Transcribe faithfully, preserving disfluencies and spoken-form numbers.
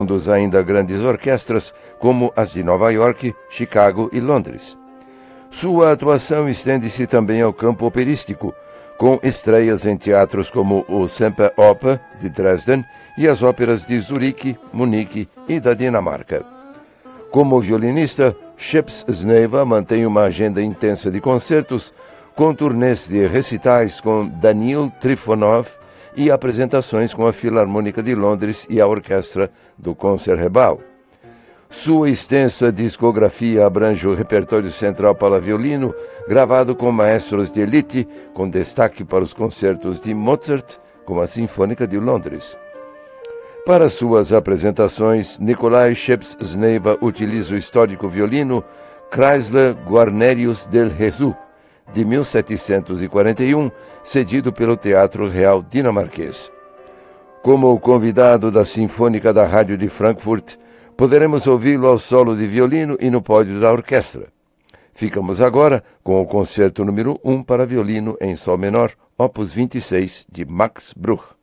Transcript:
dos ainda grandes orquestras, como as de Nova York, Chicago e Londres. Sua atuação estende-se também ao campo operístico, com estreias em teatros como o Semperoper de Dresden e as óperas de Zurique, Munique e da Dinamarca. Como violinista, Chips Sneva mantém uma agenda intensa de concertos, com turnês de recitais com Danil Trifonov e apresentações com a Filarmônica de Londres e a Orquestra do Concertgebouw. Sua extensa discografia abrange o repertório central para violino, gravado com maestros de elite, com destaque para os concertos de Mozart, com a Sinfônica de Londres. Para suas apresentações, Nikolai Chips Sneva utiliza o histórico violino Chrysler Guarnerius del Jesus, de mil setecentos e quarenta e um, cedido pelo Teatro Real Dinamarquês. Como convidado da Sinfônica da Rádio de Frankfurt, poderemos ouvi-lo ao solo de violino e no pódio da orquestra. Ficamos agora com o concerto número um para violino em sol menor, opus vinte e seis, de Max Bruch.